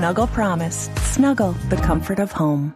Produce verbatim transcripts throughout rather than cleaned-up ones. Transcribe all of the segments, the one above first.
Snuggle Promise. Snuggle, the comfort of home.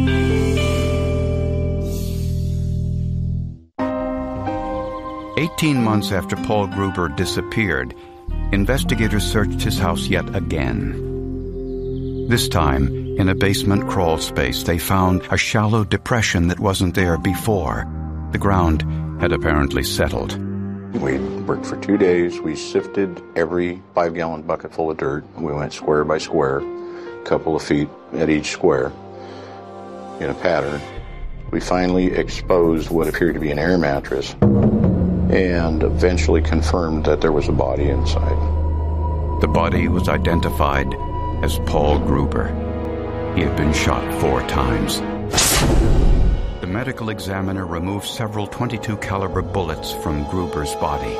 Eighteen months after Paul Gruber disappeared, investigators searched his house yet again. This time, in a basement crawl space, they found a shallow depression that wasn't there before. The ground had apparently settled. We worked for two days. We sifted every five-gallon bucket full of dirt. We went square by square, a couple of feet at each square, in a pattern. We finally exposed what appeared to be an air mattress and eventually confirmed that there was a body inside. The body was identified as Paul Gruber. He had been shot four times. The medical examiner removed several twenty-two caliber bullets from Gruber's body.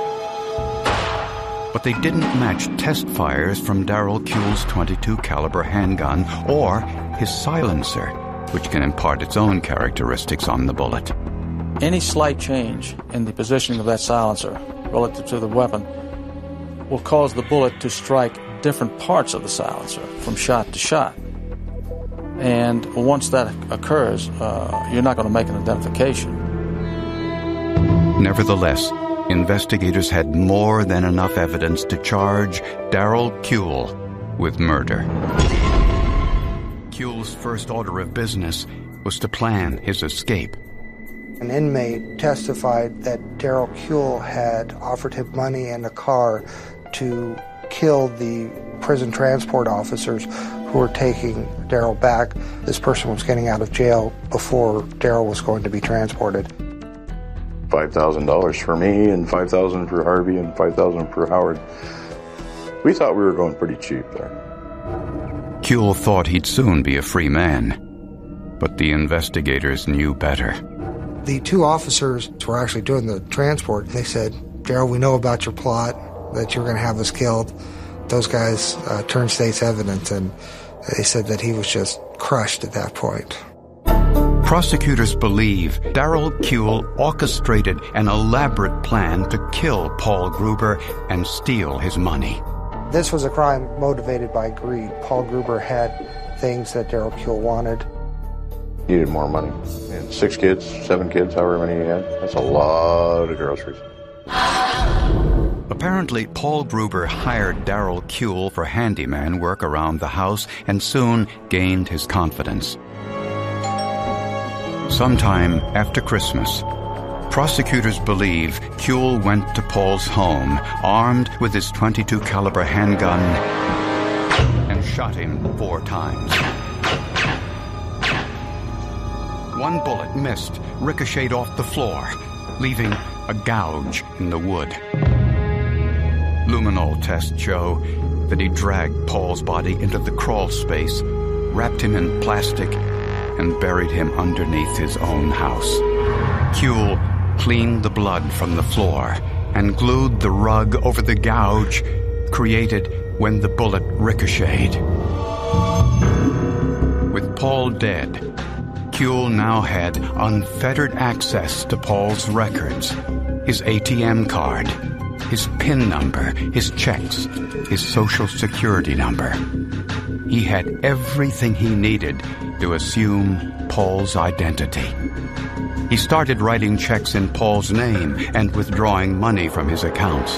But they didn't match test fires from Darrell Kuehl's twenty-two caliber handgun or his silencer, which can impart its own characteristics on the bullet. Any slight change in the positioning of that silencer relative to the weapon will cause the bullet to strike different parts of the silencer from shot to shot. And once that occurs, uh, you're not going to make an identification. Nevertheless, investigators had more than enough evidence to charge Darrell Kuehl with murder. Kuehl's first order of business was to plan his escape. An inmate testified that Darrell Kuehl had offered him money and a car to kill the prison transport officers who were taking Darrell back. This person was getting out of jail before Darrell was going to be transported. five thousand dollars for me and five thousand dollars for Harvey and five thousand dollars for Howard. We thought we were going pretty cheap there. Kuehl thought he'd soon be a free man, but the investigators knew better. The two officers were actually doing the transport. They said, Darrell, we know about your plot, that you're going to have us killed. Those guys uh, turned state's evidence, and they said that he was just crushed at that point. Prosecutors believe Darrell Kuehl orchestrated an elaborate plan to kill Paul Gruber and steal his money. This was a crime motivated by greed. Paul Gruber had things that Darrell Kuehl wanted. He needed more money. And six kids, seven kids, however many he had. That's a lot of groceries. Apparently, Paul Gruber hired Darrell Kuehl for handyman work around the house and soon gained his confidence. Sometime after Christmas, prosecutors believe Kuehl went to Paul's home, armed with his twenty-two caliber handgun, and shot him four times. One bullet missed, ricocheted off the floor, leaving a gouge in the wood. Luminol tests show that he dragged Paul's body into the crawl space, wrapped him in plastic, and buried him underneath his own house. Kuehl cleaned the blood from the floor and glued the rug over the gouge created when the bullet ricocheted. With Paul dead, Kuehl now had unfettered access to Paul's records, his A T M card, his PIN number, his checks, his social security number. He had everything he needed to assume Paul's identity. He started writing checks in Paul's name and withdrawing money from his accounts.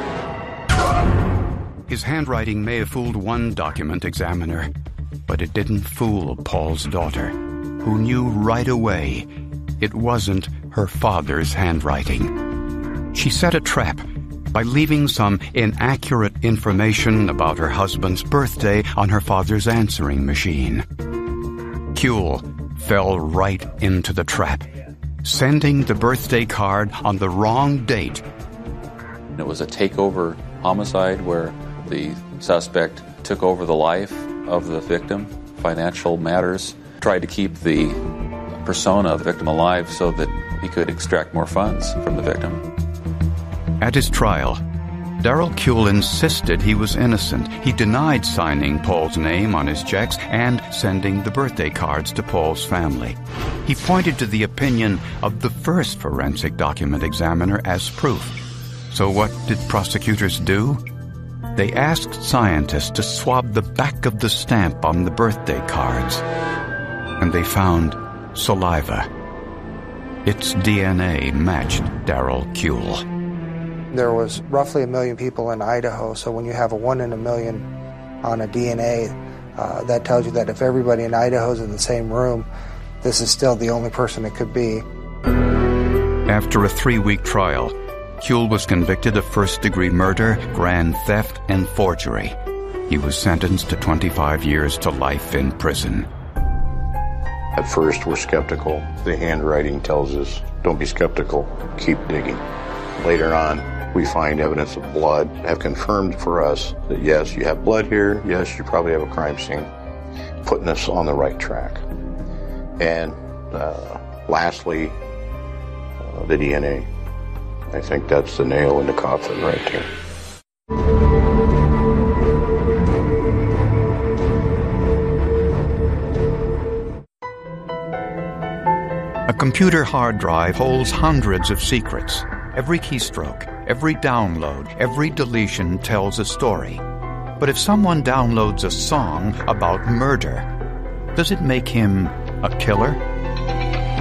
His handwriting may have fooled one document examiner, but it didn't fool Paul's daughter, who knew right away it wasn't her father's handwriting. She set a trap by leaving some inaccurate information about her husband's birthday on her father's answering machine. Kuehl fell right into the trap, sending the birthday card on the wrong date. It was a takeover homicide where the suspect took over the life of the victim, financial matters, tried to keep the persona of the victim alive so that he could extract more funds from the victim. At his trial, Darrell Kuehl insisted he was innocent. He denied signing Paul's name on his checks and sending the birthday cards to Paul's family. He pointed to the opinion of the first forensic document examiner as proof. So what did prosecutors do? They asked scientists to swab the back of the stamp on the birthday cards, and they found saliva. Its D N A matched Darrell Kuehl. There was roughly a million people in Idaho, so when you have a one in a million on a D N A, uh, that tells you that if everybody in Idaho is in the same room, this is still the only person it could be. After a three-week trial, Kuehl was convicted of first-degree murder, grand theft, and forgery. He was sentenced to twenty-five years to life in prison. At first, we're skeptical. The handwriting tells us, don't be skeptical, keep digging. Later on, we find evidence of blood, have confirmed for us that yes, you have blood here, yes, you probably have a crime scene, putting us on the right track. And uh, lastly, uh, the D N A. I think that's the nail in the coffin right there. A computer hard drive holds hundreds of secrets. Every keystroke, every download, every deletion tells a story. But if someone downloads a song about murder, does it make him a killer?